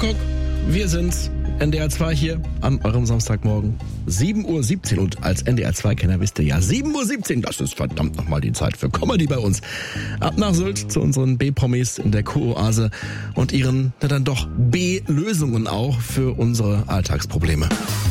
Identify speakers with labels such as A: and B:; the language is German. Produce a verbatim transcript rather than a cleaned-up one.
A: Kuckuck, wir sind's. N D R zwei hier an eurem Samstagmorgen. sieben Uhr siebzehn und als N D R zwei Kenner wisst ihr ja, sieben Uhr siebzehn, das ist verdammt nochmal die Zeit für Comedy bei uns. Ab nach Sylt zu unseren B-Promis in der Kuroase und ihren, na dann doch, B-Lösungen auch für unsere Alltagsprobleme.